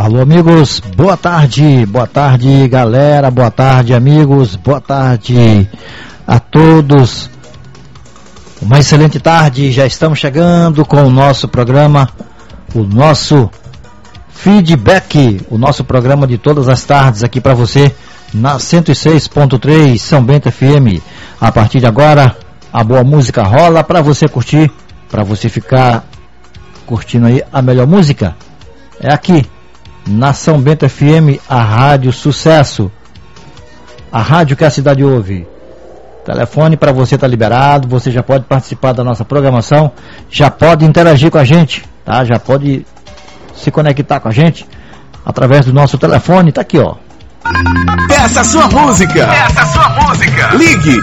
Alô, amigos, boa tarde galera, boa tarde amigos, boa tarde a todos. Uma excelente tarde, já estamos chegando com o nosso programa, o nosso feedback, o nosso programa de todas as tardes aqui para você na 106.3 São Bento FM. A partir de agora, a boa música rola para você curtir, para você ficar curtindo aí a melhor música. É aqui na São Bento FM, a Rádio Sucesso, a rádio que a cidade ouve. Telefone para você tá liberado, você já pode participar da nossa programação, já pode interagir com a gente, tá? Já pode se conectar com a gente através do nosso telefone, tá aqui, ó. Peça a sua música. Ligue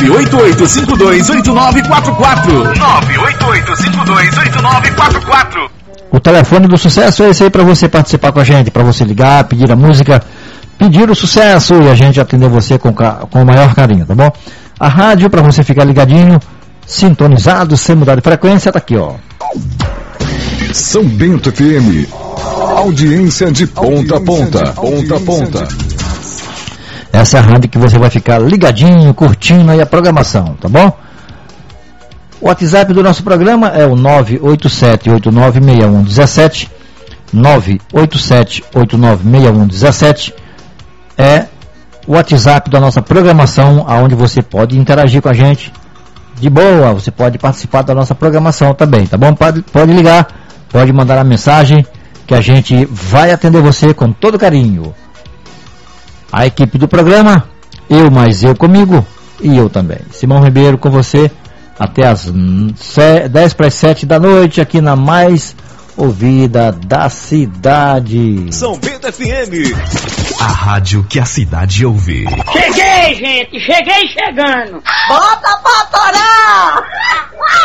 988528944. 988528944. O telefone do sucesso é esse aí para você participar com a gente, para você ligar, pedir a música, pedir o sucesso e a gente atender você com o maior carinho, tá bom? A rádio para você ficar ligadinho, sintonizado, sem mudar de frequência, tá aqui, ó. São Bento FM, audiência de ponta a ponta. Essa é a rádio que você vai ficar ligadinho, curtindo aí a programação, tá bom? O WhatsApp do nosso programa é o 987-896117, 987-896117, é o WhatsApp da nossa programação, onde você pode interagir com a gente de boa, você pode participar da nossa programação também, tá bom? Pode ligar, pode mandar a mensagem, que a gente vai atender você com todo carinho. A equipe do programa, eu mais eu comigo e eu também. Simão Ribeiro com você até as 10:07 da noite, aqui na mais ouvida da cidade. São Bento FM, a rádio que a cidade ouve. Cheguei, gente, cheguei chegando. Bota pra